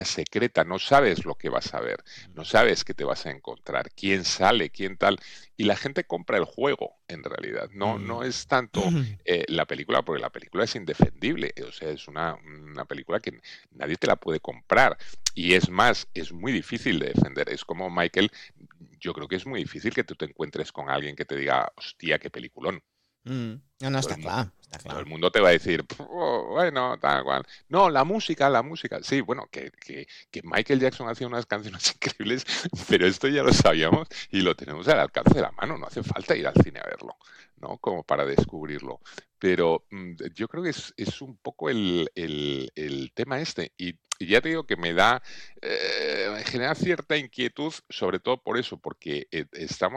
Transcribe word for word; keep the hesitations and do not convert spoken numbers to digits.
secreta, no sabes lo que vas a ver, no sabes qué te vas a encontrar, quién sale, quién tal, y la gente compra el juego, en realidad. No no Mm. es tanto, eh, la película, porque la película es indefendible, o sea, es una una película que nadie te la puede comprar. Y es más, es muy difícil de defender. Es como Michael, yo creo que es muy difícil que tú te encuentres con alguien que te diga: "Hostia, qué peliculón". Mm. No, no, Todo está el mu clar, està todo el clar. mundo te va a decir: "Bueno, tal cual". No, la música, la música. Sí, bueno, que que que Michael Jackson hacía unas canciones increíbles, pero esto ya lo sabíamos y lo tenemos al alcance de la mano, no hace falta ir al cine a verlo, ¿no? Como para descubrirlo. Pero, mm, yo creo que es es un poco el el el tema este. Y y ya te digo que me da, eh, me genera cierta inquietud, sobre todo por eso, porque, eh, estamos